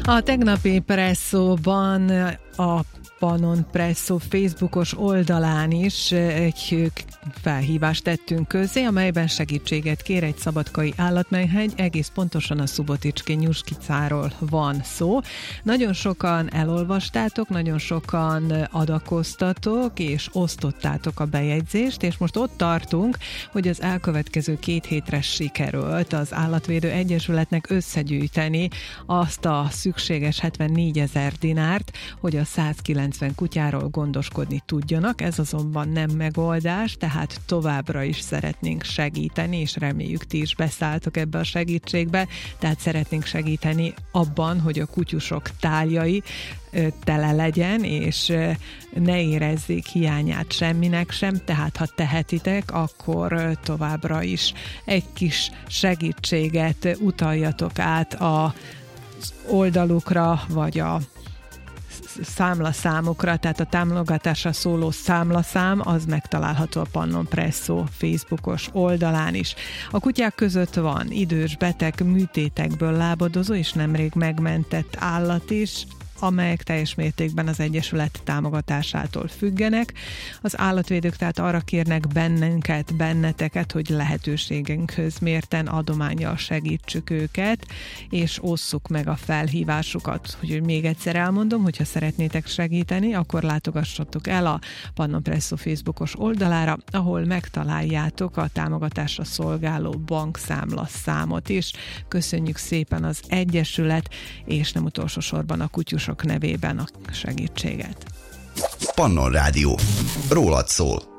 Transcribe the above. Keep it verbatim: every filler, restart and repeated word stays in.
A tegnapi presszóban a Pannon Presszó Facebookos oldalán is egy felhívást tettünk közzé, amelyben segítséget kér egy szabadkai állatmenhegy, egész pontosan a Suboticski Nyuskicáról van szó. Nagyon sokan elolvastátok, nagyon sokan adakoztatok és osztottátok a bejegyzést, és most ott tartunk, hogy az elkövetkező két hétre sikerült az Állatvédő Egyesületnek összegyűjteni azt a szükséges hetvennégyezer dinárt, hogy a százkilencven kutyáról gondoskodni tudjanak. Ez azonban nem megoldás, tehát továbbra is szeretnénk segíteni, és reméljük ti is beszálltok ebbe a segítségbe, tehát szeretnénk segíteni abban, hogy a kutyusok táljai tele legyen, és ne érezzék hiányát semminek sem, tehát ha tehetitek, akkor továbbra is egy kis segítséget utaljatok át az oldalukra, vagy a számlaszámokra, tehát a támogatásra szóló számlaszám, az megtalálható a Pannon Presszó Facebookos oldalán is. A kutyák között van idős, beteg, műtétekből lábadozó és nemrég megmentett állat is, amelyek teljes mértékben az Egyesület támogatásától függenek. Az állatvédők tehát arra kérnek bennünket, benneteket, hogy lehetőségünkhöz mérten adománnyal segítsük őket, és osszuk meg a felhívásukat. Hogy még egyszer elmondom, hogyha szeretnétek segíteni, akkor látogassatok el a Pannon Presszó Facebookos oldalára, ahol megtaláljátok a támogatásra szolgáló bankszámla számot is. Köszönjük szépen az Egyesület, és nem utolsó sorban a kutyus nevében a segítséget. Pannon Rádió. Rólad szól.